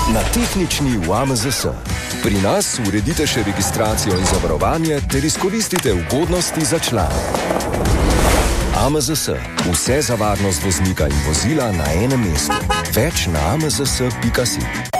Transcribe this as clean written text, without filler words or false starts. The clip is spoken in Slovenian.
Na tehnični v AMZS. Pri nas uredite še registracijo in zavarovanje ter izkoristite ugodnosti za člane. AMZS. Vse za varnost voznika in vozila na enem mestu. Več na amzs.si.